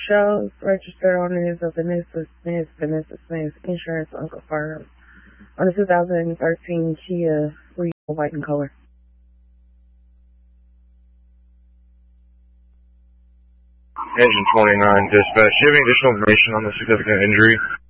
shows registered owners of Vanessa Smith, Insurance Uncle Firm on a 2013 Kia Rio white in color. Engine 29, dispatch. Do you have any additional information on the significant injury?